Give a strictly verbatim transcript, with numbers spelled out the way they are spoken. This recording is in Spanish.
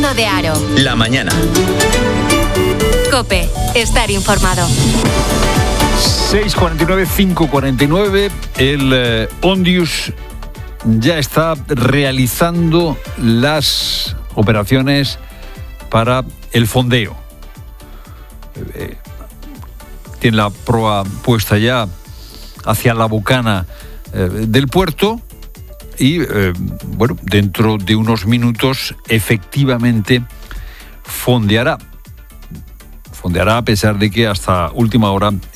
Puerto de Haro. La mañana. COPE. Estar informado. seis cuarenta y nueve, cinco cuarenta y nueve. El eh, Ondius ya está realizando las operaciones para el fondeo. Eh, tiene la proa puesta ya hacia la bocana eh, del puerto y, eh, bueno, dentro de unos minutos efectivamente fondeará. Fondeará a pesar de que hasta última hora